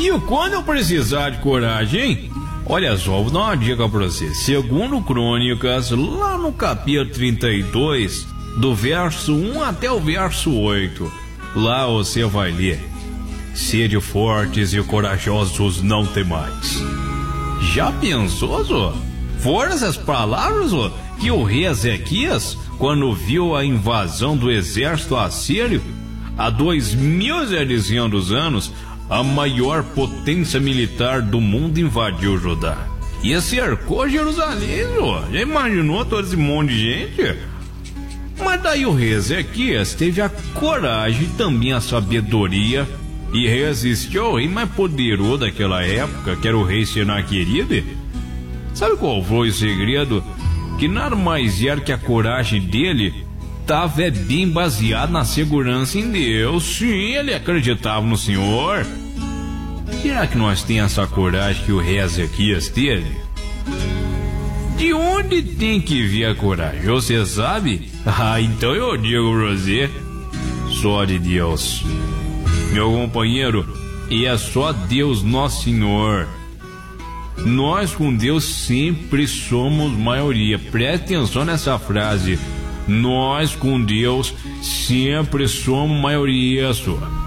E quando eu precisar de coragem, hein? Olha só, vou dar uma dica pra você. Segundo Crônicas, lá no capítulo 32, do verso 1 até o verso 8, lá você vai ler: sede fortes e corajosos, não temais. Já pensou, Zô? Foram essas palavras, Zô, que o rei Ezequias, quando viu a invasão do exército assírio, há 2.700 anos, a maior potência militar do mundo invadiu Judá e cercou Jerusalém, Zô. Já imaginou todo esse monte de gente? Mas daí o rei Ezequias teve a coragem e também a sabedoria e resistiu ao rei mais poderoso daquela época, que era o rei Senaqueribe. Sabe qual foi o segredo? Que nada mais era que a coragem dele estava bem baseada na segurança em Deus. Sim, ele acreditava no Senhor. Será que nós temos essa coragem que o rei Ezequias teve? De onde tem que vir a coragem? Você sabe? Ah, então eu digo pra você: só de Deus. Meu companheiro, e é só Deus nosso Senhor. Nós com Deus sempre somos maioria. Preste atenção nessa frase. Nós com Deus sempre somos maioria sua.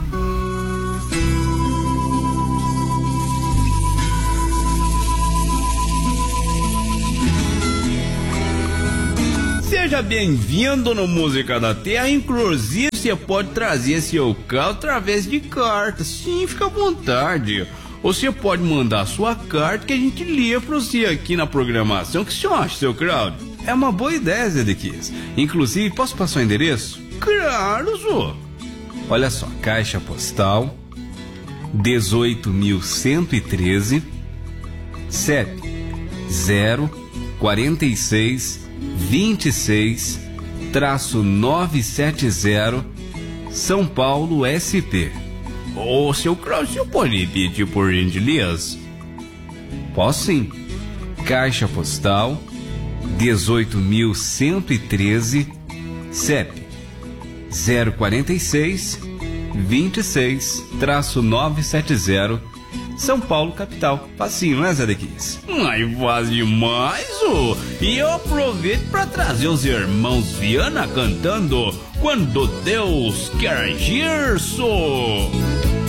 Seja bem-vindo no Música da Terra. Inclusive, você pode trazer seu carro através de carta. Sim, fica à vontade. Ou você pode mandar sua carta que a gente lê pra você aqui na programação. O que você acha, seu Claudio? É uma boa ideia, Zedequias. Inclusive, posso passar o endereço? Claro, Zô. Olha só, Caixa Postal 18.113, CEP 04626-970, São Paulo, SP. Ô, seu Cláudio, você pode repetir por gentileza? Posso sim. Caixa Postal 18.113, CEP 046-26-970, São Paulo, capital. Facinho, né, Zedequias? Mas faz demais, ô! E eu aproveito para trazer os irmãos Viana cantando Quando Deus Quer Agir, só.